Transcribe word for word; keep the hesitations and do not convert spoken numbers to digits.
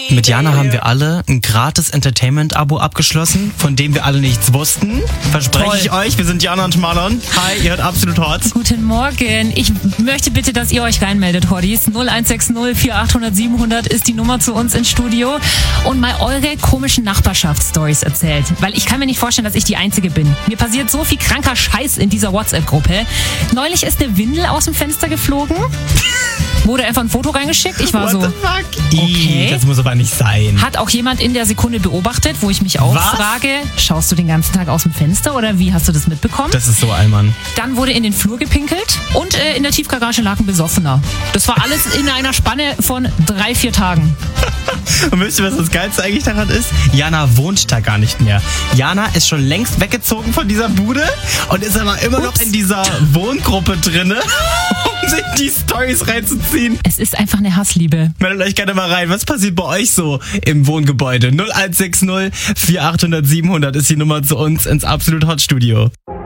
Mit Jana haben wir alle ein gratis Entertainment-Abo abgeschlossen, von dem wir alle nichts wussten. Verspreche Toll. ich euch, wir sind Jana und Marlon. Hi, ihr hört absolut hot. Guten Morgen. Ich möchte bitte, dass ihr euch reinmeldet, Hotties. null eins sechs null vier achthundert siebenhundert ist die Nummer zu uns ins Studio und mal eure komischen Nachbarschaftsstories erzählt. Weil ich kann mir nicht vorstellen, dass ich die Einzige bin. Mir passiert so viel kranker Scheiß in dieser WhatsApp-Gruppe. Neulich ist eine Windel aus dem Fenster geflogen. Wurde einfach ein Foto reingeschickt. Ich war What so, the fuck? okay. Ih, das muss aber nicht sein. Hat auch jemand in der Sekunde beobachtet, wo ich mich auch Was? frage, schaust du den ganzen Tag aus dem Fenster oder wie hast du das mitbekommen? Das ist so Allmann. Dann wurde in den Flur gepinkelt und äh, in der Tiefgarage lag ein Besoffener. Das war alles in einer Spanne von drei, vier Tagen. Und wisst ihr, was das Geilste eigentlich daran ist? Jana wohnt da gar nicht mehr. Jana ist schon längst weggezogen von dieser Bude und ist aber immer noch Ups. in dieser Wohngruppe drinne, um sich die Storys reinzuziehen. Es ist einfach eine Hassliebe. Meldet euch gerne mal rein. Was passiert bei euch so im Wohngebäude? null eins sechs null vier achthundert siebenhundert ist die Nummer zu uns ins Absolut Hot Studio.